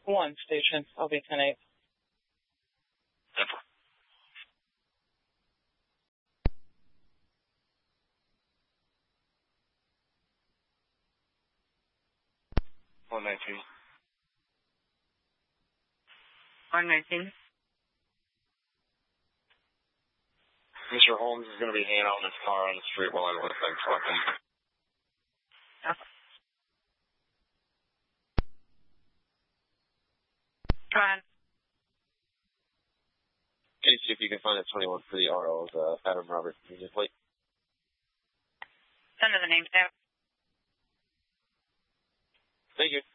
1 station, LV 10-8. $119. $119. Mr. Holmes is going to be hanging out in his car on the street while I look like trucking. Okay. Go ahead. Can you see if you can find a 21 for the RO of Adam Roberts Music Plate? Send her the name tab. Thank you.